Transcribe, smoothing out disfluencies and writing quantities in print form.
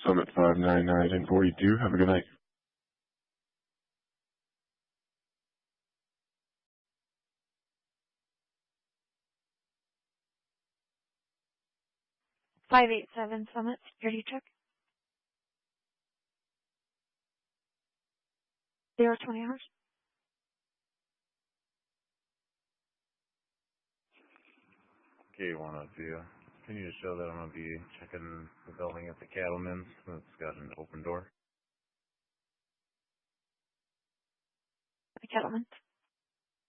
Summit 599 and 42. Have a good night. .587 Summit, security check. 020 hours. Okay, 102. Can you just show that I'm going to be checking the building at the Cattleman's? It's got an open door. The Cattleman's.